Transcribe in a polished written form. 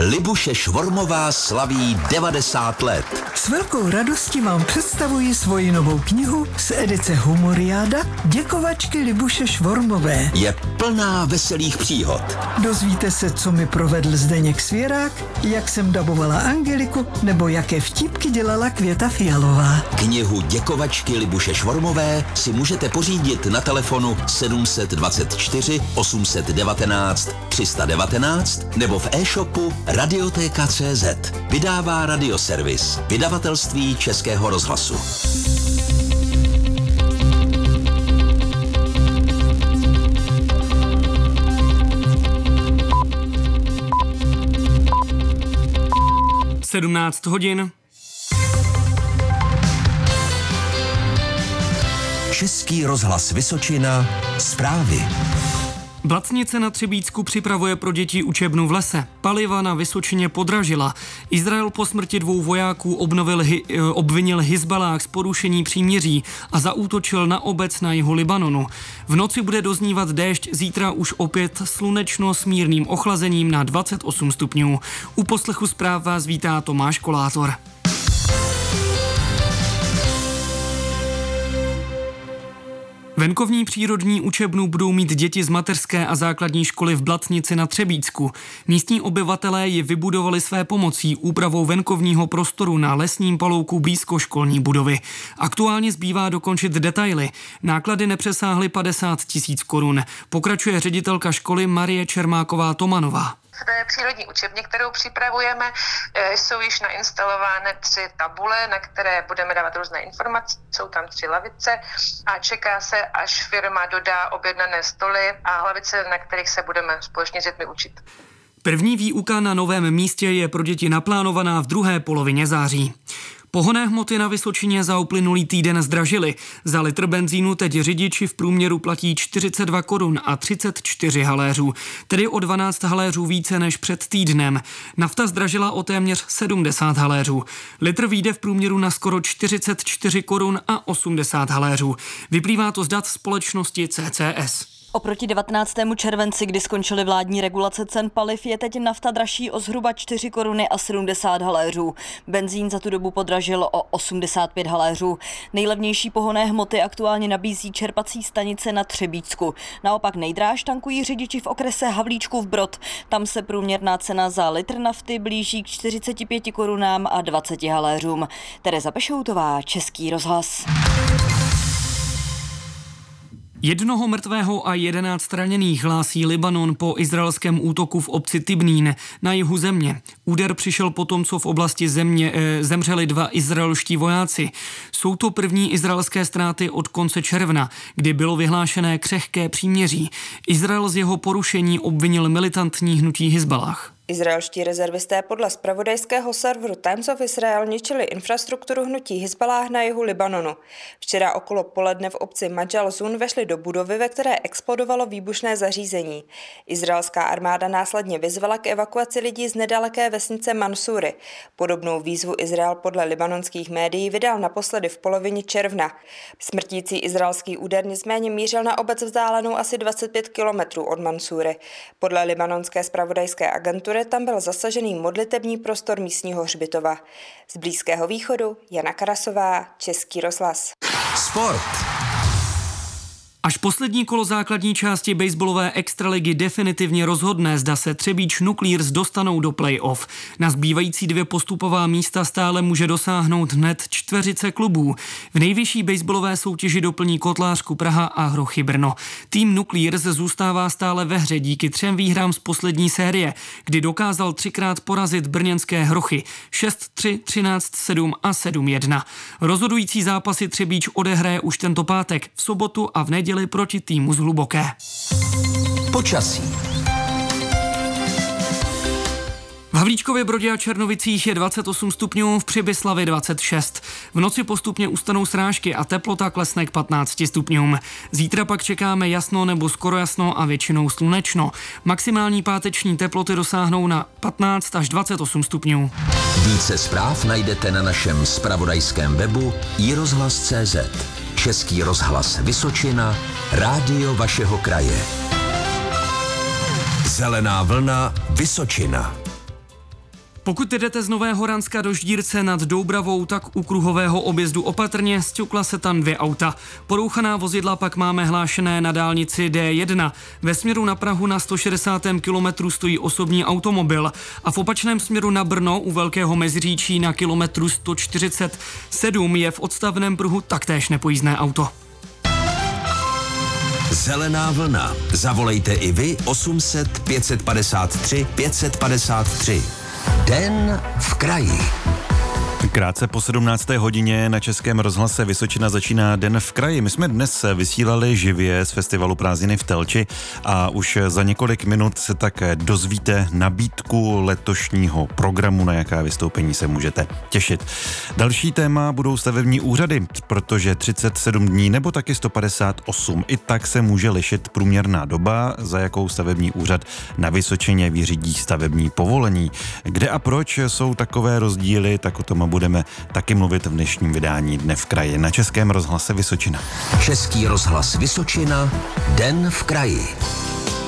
Libuše Švormová slaví 90 let. S velkou radostí vám představuji svoji novou knihu z edice Humoriáda Děkovačky Libuše Švormové. Je plná veselých příhod. Dozvíte se, co mi provedl Zdeněk Svěrák, jak jsem dabovala Angeliku, nebo jaké vtípky dělala Květa Fialová. Knihu Děkovačky Libuše Švormové si můžete pořídit na telefonu 724 819 319 nebo v e-shopu Radiotéka.cz. Vydává Radioservis, vydavatelství Českého rozhlasu. Sedmnáct hodin. Český rozhlas Vysočina, zprávy. Blatnice na Třebíčsku připravuje pro děti učebnu v lese. Paliva na Vysočině podražila. Izrael po smrti 2 vojáků obvinil Hizbalách z porušení příměří a zaútočil na obec na jihu Libanonu. V noci bude doznívat déšť, zítra už opět slunečno s mírným ochlazením na 28 stupňů. U poslechu zpráv vás vítá Tomáš Kolátor. Venkovní přírodní učebnu budou mít děti z mateřské a základní školy v Blatnici na Třebíčsku. Místní obyvatelé ji vybudovali své pomocí úpravou venkovního prostoru na lesním palouku blízko školní budovy. Aktuálně zbývá dokončit detaily. Náklady nepřesáhly 50 000 korun. Pokračuje ředitelka školy Marie Čermáková-Tomanová. V té přírodní učebně, kterou připravujeme, jsou již nainstalovány 3 tabule, na které budeme dávat různé informace. Jsou tam 3 lavice a čeká se, až firma dodá objednané stoly a lavice, na kterých se budeme společně s dětmi učit. První výuka na novém místě je pro děti naplánovaná v druhé polovině září. Pohonné hmoty na Vysočině za uplynulý týden zdražily. Za litr benzínu teď řidiči v průměru platí 42 korun a 34 haléřů, tedy o 12 haléřů více než před týdnem. Nafta zdražila o téměř 70 haléřů. Litr vyjde v průměru na skoro 44 korun a 80 haléřů. Vyplývá to z dat společnosti CCS. Oproti 19. červenci, kdy skončily vládní regulace cen paliv, je teď nafta dražší o zhruba 4 koruny a 70 haléřů. Benzín za tu dobu podražil o 85 haléřů. Nejlevnější pohonné hmoty aktuálně nabízí čerpací stanice na Třebíčsku. Naopak nejdráž tankují řidiči v okrese Havlíčkův Brod. Tam se průměrná cena za litr nafty blíží k 45 korunám a 20 haléřům. Tereza Pešoutová, Český rozhlas. 1 mrtvého a 11 raněných hlásí Libanon po izraelském útoku v obci Tibnín na jihu země. Úder přišel potom, co v oblasti zemřeli 2 izraelští vojáci. Jsou to první izraelské ztráty od konce června, kdy bylo vyhlášené křehké příměří. Izrael z jeho porušení obvinil militantní hnutí Hizbalách. Izraelští rezervisté podle zpravodajského serveru Times of Israel ničili infrastrukturu hnutí Hizbalách na jihu Libanonu. Včera okolo poledne v obci Majal Zun vešli do budovy, ve které explodovalo výbušné zařízení. Izraelská armáda následně vyzvala k evakuaci lidí z nedaleké vesnice Mansury. Podobnou výzvu Izrael podle libanonských médií vydal naposledy v polovině června. Smrtící izraelský úder nicméně mířil na obec vzdálenou asi 25 kilometrů od Mansury. Podle libanonské zpravodajské agentury tam byl zasažený modlitební prostor místního hřbitova. Z Blízkého východu Jana Karasová, Český rozhlas. Sport. Až poslední kolo základní části baseballové extraligy definitivně rozhodne, zda se Třebíč Nuclears dostanou do play-off. Na zbývající 2 postupová místa stále může dosáhnout hned 4 klubů. V nejvyšší baseballové soutěži doplní Kotlářku Praha a Hrochy Brno. Tým Nuclears zůstává stále ve hře díky 3 výhrám z poslední série, kdy dokázal 3krát porazit brněnské Hrochy 6-3, 13-7 a 7-1. Rozhodující zápasy Třebíč odehraje už tento pátek, v sobotu a v neděli proti týmu z Hluboké. Počasí. V Havlíčkově Brodě a Černovicích je 28 stupňů, v Přibyslavi 26. V noci postupně ustanou srážky a teplota klesne k 15 stupňům. Zítra pak čekáme jasno nebo skoro jasno a většinou slunečno. Maximální páteční teploty dosáhnou na 15 až 28 stupňů. Více zpráv najdete na našem zpravodajském webu iRozhlas.cz. Český rozhlas Vysočina, rádio vašeho kraje. Zelená vlna Vysočina. Pokud jdete z Nového Ranska do Ždírce nad Doubravou, tak u kruhového objezdu opatrně, sťukla se tam 2 auta. Porouchaná vozidla pak máme hlášené na dálnici D1. Ve směru na Prahu na 160. kilometru stojí osobní automobil a v opačném směru na Brno u Velkého Meziříčí na kilometru 147 je v odstavném pruhu taktéž nepojízdné auto. Zelená vlna. Zavolejte i vy 800 553 553. Den v kraji. Krátce po 17. hodině na Českém rozhlase Vysočina začíná Den v kraji. My jsme dnes vysílali živě z festivalu Prázdniny v Telči a už za několik minut se tak dozvíte nabídku letošního programu, na jaká vystoupení se můžete těšit. Další téma budou stavební úřady, protože 37 dní nebo taky 158. I tak se může lišit průměrná doba, za jakou stavební úřad na Vysočině vyřídí stavební povolení. Kde a proč jsou takové rozdíly, tak o tom budeme taky mluvit v dnešním vydání Dne v kraji na Českém rozhlase Vysočina. Český rozhlas Vysočina. Den v kraji.